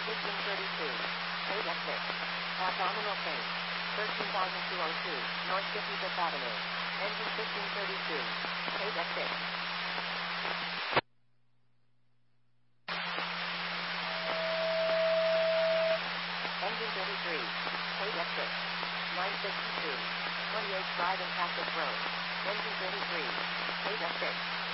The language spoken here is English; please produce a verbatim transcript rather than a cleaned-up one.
fifteen thirty-two. eight F six. Abdominal pain. thirteen thousand two hundred two. North fifty-fifth Avenue. Engine fifteen thirty-two. eight F six. Engine thirty-three. eight F six. nine sixty-two. twenty-eight Drive and Cactus Road. Engine thirty-three. eight F six.